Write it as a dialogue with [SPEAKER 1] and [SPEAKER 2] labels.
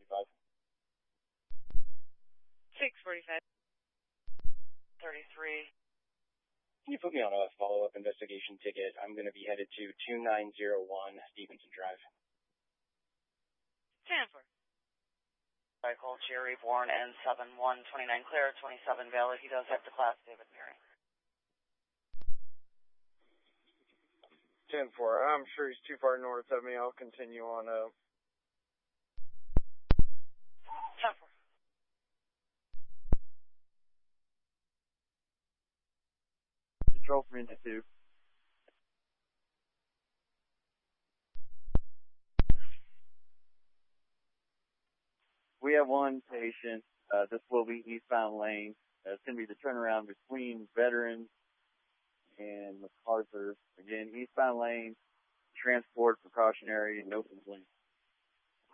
[SPEAKER 1] 645.
[SPEAKER 2] 645. 33.
[SPEAKER 1] Can you put me on a follow-up investigation ticket? I'm going to be headed to 2901 Stevenson Drive.
[SPEAKER 2] 10-4.
[SPEAKER 3] Michael Jerry Bourne N7129 Claire 27 valid. He does have the class David Mary.
[SPEAKER 4] 10-4. I'm sure he's too far north of me. I'll continue on up.
[SPEAKER 3] 10-4.
[SPEAKER 5] Control for into 2. We have one patient. This will be eastbound lane. It's going to be the turnaround between Veterans and MacArthur. Again, eastbound lane, transport precautionary, no complaints.